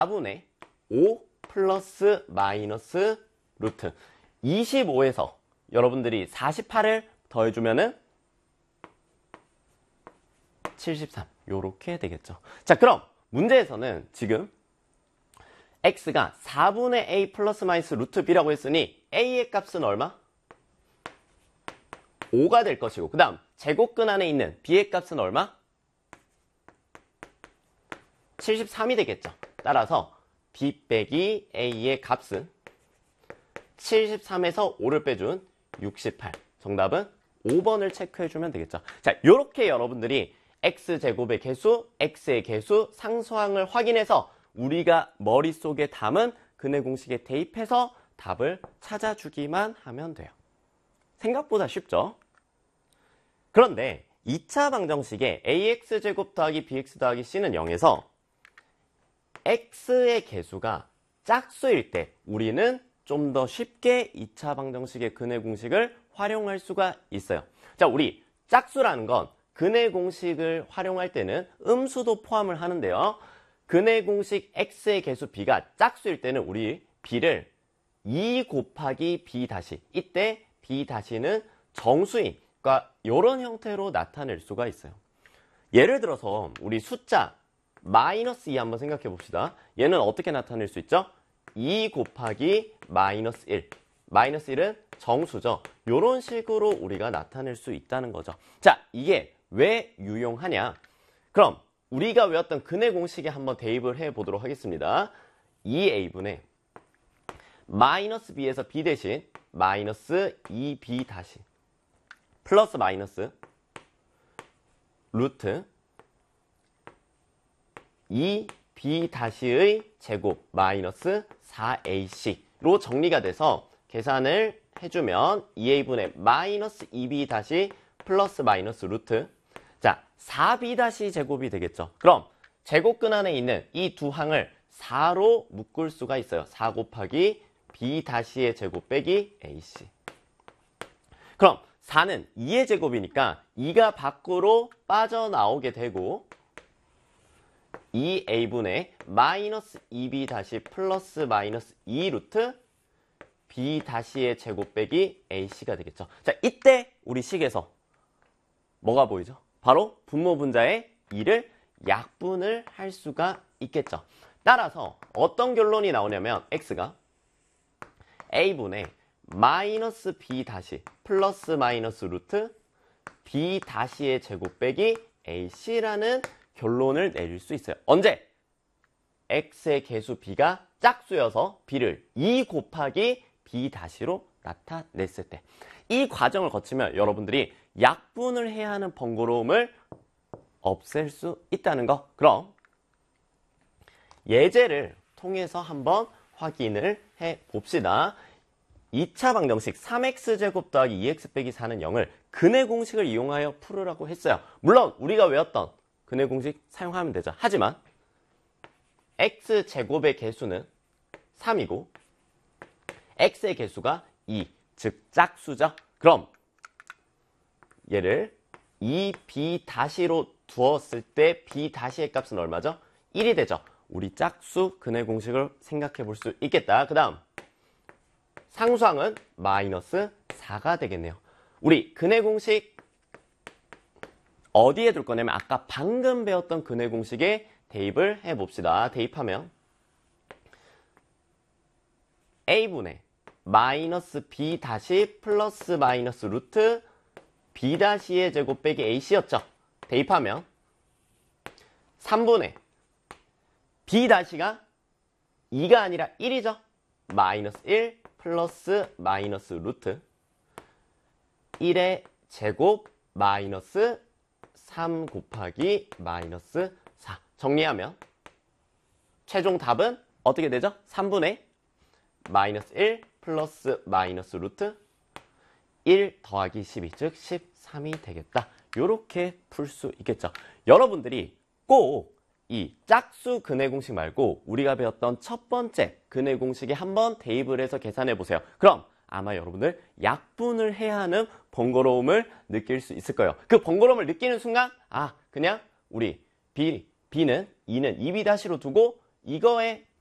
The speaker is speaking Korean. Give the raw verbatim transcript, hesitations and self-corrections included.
사분의 오 플러스 마이너스 루트 이십오에서 여러분들이 사십팔을 더해주면은 칠십삼 요렇게 되겠죠. 자, 그럼 문제에서는 지금 x가 사분의 a 플러스 마이너스 루트 b라고 했으니 a의 값은 얼마? 오가 될 것이고, 그 다음 제곱근 안에 있는 b의 값은 얼마? 칠십삼이 되겠죠. 따라서 b 빼기 a의 값은 칠십삼에서 오를 빼준 육십팔. 정답은 오 번을 체크해주면 되겠죠. 자, 요렇게 여러분들이 x제곱의 개수, x의 개수, 상수항을 확인해서 우리가 머릿속에 담은 근해 공식에 대입해서 답을 찾아주기만 하면 돼요. 생각보다 쉽죠? 그런데 이 차 방정식에 ax제곱 더하기 bx 더하기 c는 영에서 x의 개수가 짝수일 때 우리는 좀 더 쉽게 이 차 방정식의 근해 공식을 활용할 수가 있어요. 자, 우리 짝수라는 건 근해 공식을 활용할 때는 음수도 포함을 하는데요. 근해 공식 x의 개수 b가 짝수일 때는 우리 b를 이 곱하기 b 다시, 이때 b 다시는 정수인, 그러니까 이런 형태로 나타낼 수가 있어요. 예를 들어서 우리 숫자 마이너스 이 한번 생각해 봅시다. 얘는 어떻게 나타낼 수 있죠? 이 곱하기 마이너스 일. 마이너스 일은 정수죠. 이런 식으로 우리가 나타낼 수 있다는 거죠. 자, 이게 왜 유용하냐? 그럼 우리가 외웠던 근해 공식에 한번 대입을 해 보도록 하겠습니다. 이 에이분의 마이너스 b에서 b 대신 마이너스 이 비 다시 플러스 마이너스 루트 이 비 다시의 제곱 마이너스 사 에이씨로 정리가 돼서 계산을 해주면 이 에이분의 마이너스 이 비 다시 플러스 마이너스 루트, 자, 사 비 다시 제곱이 되겠죠. 그럼 제곱근 안에 있는 이 두 항을 사로 묶을 수가 있어요. 사 곱하기 b 다시의 제곱 빼기 에이씨. 그럼 사는 이의 제곱이니까 이가 밖으로 빠져나오게 되고 이 에이분의 마이너스 이 비 다시 플러스 마이너스 이 루트 b 다시의 제곱 빼기 에이씨가 되겠죠. 자, 이때 우리 식에서 뭐가 보이죠? 바로 분모 분자의 이를 약분을 할 수가 있겠죠. 따라서 어떤 결론이 나오냐면 x가 a분의 마이너스 b 다시 플러스 마이너스 루트 b 다시의 제곱 빼기 에이씨라는 결론을 내릴 수 있어요. 언제? x의 개수 b가 짝수여서 b를 이 곱하기 b 다시로 나타냈을 때. 이 과정을 거치면 여러분들이 약분을 해야 하는 번거로움을 없앨 수 있다는 거. 그럼 예제를 통해서 한번 확인을 해 봅시다. 이 차 방정식 삼 엑스 제곱 더하기 이 엑스 빼기 사는 영을 근해 공식을 이용하여 풀으라고 했어요. 물론 우리가 외웠던 근해 공식 사용하면 되죠. 하지만 x제곱의 개수는 삼이고 x의 개수가 이, 즉 짝수죠. 그럼 얘를 이 비 다시로 두었을 때 b 다시의 값은 얼마죠? 일이 되죠. 우리 짝수 근해 공식을 생각해 볼 수 있겠다. 그 다음 상수항은 마이너스 사가 되겠네요. 우리 근해 공식 어디에 둘 거냐면 아까 방금 배웠던 근해 공식에 대입을 해봅시다. 대입하면 a분의 마이너스 b 다시 플러스 마이너스 루트 b 다시의 제곱 빼기 ac였죠. 대입하면 삼분의 b 다시가 이가 아니라 일이죠. 마이너스 일 플러스 마이너스 루트 일의 제곱 마이너스 삼 곱하기 마이너스 사. 정리하면 최종 답은 어떻게 되죠? 삼분의 마이너스 일 플러스 마이너스 루트 일 더하기 십이, 즉 십삼이 되겠다. 이렇게 풀 수 있겠죠. 여러분들이 꼭 이 짝수 근해 공식 말고 우리가 배웠던 첫 번째 근해 공식에 한번 대입을 해서 계산해 보세요. 그럼 아마 여러분들 약분을 해야 하는 번거로움을 느낄 수 있을 거예요. 그 번거로움을 느끼는 순간 아, 그냥 우리 B, B는 이는 이 비 다시로 두고 이거의